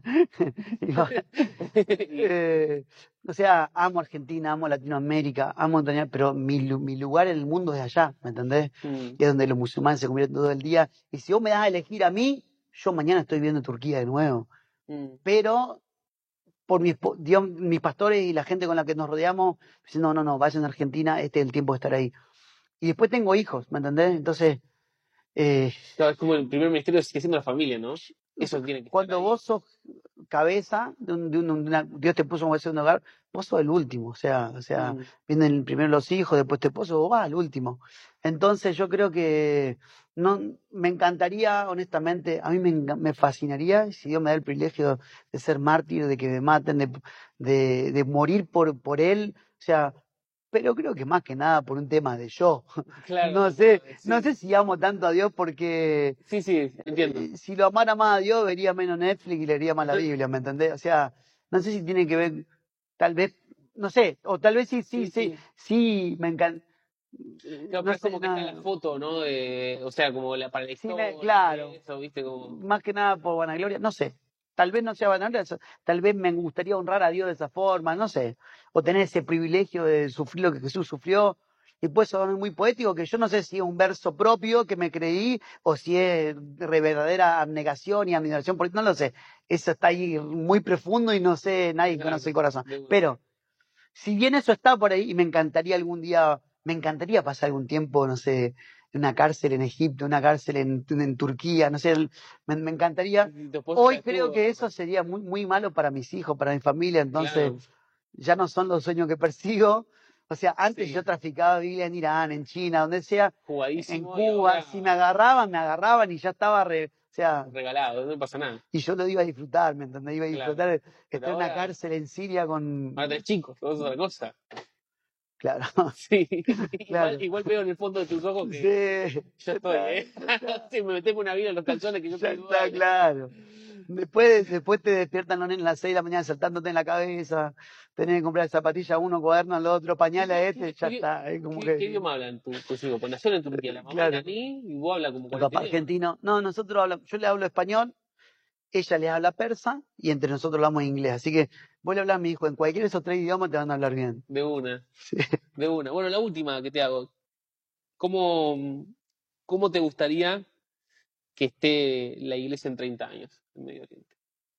Y-
O sea, amo Argentina, amo Latinoamérica, amo Antonio, pero mi lugar en el mundo es allá, ¿me entendés?
mm,
Y es donde los musulmanes se convierten todo el día. Y si vos me das a elegir a mí, yo mañana estoy viendo Turquía de nuevo.
mm.
Pero por mis pastores y la gente con la que nos rodeamos, diciendo, no, vayan a Argentina, este es el tiempo de estar ahí. Y después tengo hijos, ¿me entendés? Entonces,
claro, es como el primer ministerio sigue siendo la familia, ¿no? Eso tiene que
cuando
estar ahí.
vos sos cabeza Dios te puso en un hogar, vos sos el último, o sea, vienen primero los hijos, después tu esposo, vos vas al último. Entonces yo creo que no me encantaría, honestamente, a mí me fascinaría, si Dios me da el privilegio de ser mártir, de que me maten, de morir por él, o sea, pero creo que más que nada por un tema de yo.
Claro,
No sé si amo tanto a Dios porque
sí, entiendo.
Si lo amara más a Dios, vería menos Netflix y leería más la Biblia, ¿me entendés? O sea, no sé si tiene que ver, tal vez, no sé, o tal vez sí, me encanta.
Claro, pero es como que está la foto, ¿no? O sea, como para la historia,
claro,
eso, ¿viste? Como...
más que nada por vanagloria, no sé. Tal vez no sea vanagloria, tal vez me gustaría honrar a Dios de esa forma, no sé. O tener ese privilegio de sufrir lo que Jesús sufrió. Y puede sonar muy poético, que yo no sé si es un verso propio que me creí o si es verdadera abnegación y admiración, porque no lo sé. Eso está ahí muy profundo y no sé, nadie conoce el corazón. Pero si bien eso está por ahí, y me encantaría algún día, me encantaría pasar algún tiempo, no sé, en una cárcel en Egipto, una cárcel en Turquía, no sé, me encantaría. Hoy creo que eso sería muy, muy malo para mis hijos, para mi familia, entonces ya no son los sueños que persigo. O sea, antes yo traficaba Biblia en Irán, en China, donde sea, en Cuba, si me agarraban y ya estaba
regalado, no pasa nada.
Y yo lo iba a disfrutar, ¿me entendés? Iba a disfrutar estar en una cárcel en Siria con...
Ahora tenés chicos, eso es otra cosa.
Claro.
Sí, igual veo en el fondo de tus ojos que yo estoy, Sí, me metemos una vida en los calzones que yo
ya
estoy
está,
igual.
claro. Después te despiertan los nenes a las 6 de la mañana saltándote en la cabeza, tenés que comprar zapatilla a uno, cuaderno al otro, pañales a este, ya está.
¿Qué idioma hablan tus hijos? Pues nacieron en Turquía, la mamá iraní y vos hablas como
el papá argentino. No, nosotros hablamos, yo le hablo español, ella le habla persa y entre nosotros hablamos inglés. Así que vos le hablas a mi hijo, en cualquiera de esos 3 idiomas te van a hablar bien.
De una. Sí. De una. Bueno, la última que te hago. ¿Cómo te gustaría que esté la iglesia en 30 años en Medio Oriente?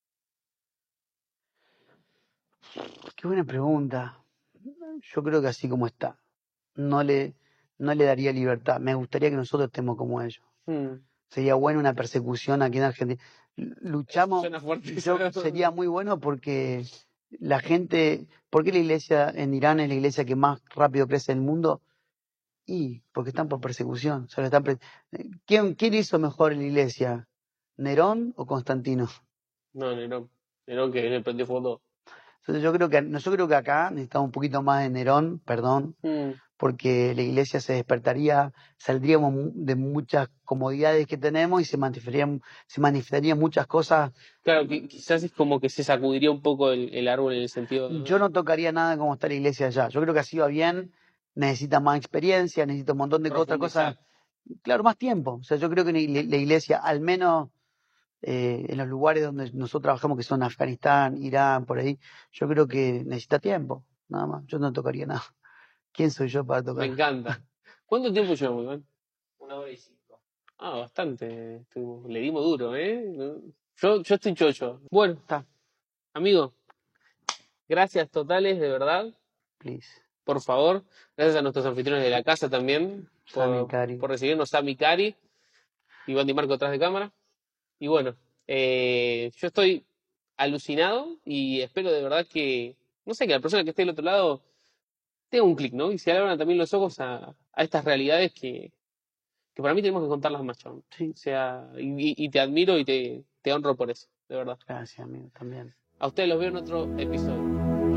Qué buena pregunta. Yo creo que así como está. No le daría libertad. Me gustaría que nosotros estemos como ellos. Sería bueno una persecución aquí en Argentina. Luchamos, sería muy bueno porque la gente, ¿por qué la iglesia en Irán es la iglesia que más rápido crece en el mundo? Y porque están por persecución. ¿Quién hizo mejor la iglesia? ¿Nerón o Constantino?
No, Nerón. Nerón que le prendió fuego.
Entonces yo creo que acá necesitamos un poquito más de Nerón, perdón, porque la iglesia se despertaría, saldríamos de muchas comodidades que tenemos y se manifestarían muchas cosas.
Claro, quizás es como que se sacudiría un poco el árbol en el sentido de...
Yo no tocaría nada como está la iglesia allá. Yo creo que así va bien, necesita más experiencia, necesita un montón de otras cosas. Claro, más tiempo. O sea, yo creo que la iglesia, al menos en los lugares donde nosotros trabajamos, que son Afganistán, Irán, por ahí, yo creo que necesita tiempo, nada más. Yo no tocaría nada. ¿Quién soy yo para tocar?
Me encanta. ¿Cuánto tiempo llevamos, Iván? 1 hora y 5. Bastante. Le dimos duro, ¿eh? Yo estoy chocho. Bueno, está. Amigo, gracias totales, de verdad.
Please.
Por favor. Gracias a nuestros anfitriones de la casa también por recibirnos, Sami Cari, Iván Di Marco atrás de cámara. Y bueno, yo estoy alucinado y espero de verdad que, no sé, que la persona que esté del otro lado tenga un clic, ¿no? Y se abran también los ojos a estas realidades que para mí tenemos que contarlas más, chabón. Sí. O sea, y te admiro y te honro por eso, de verdad.
Gracias, amigo, también.
A ustedes los veo en otro episodio.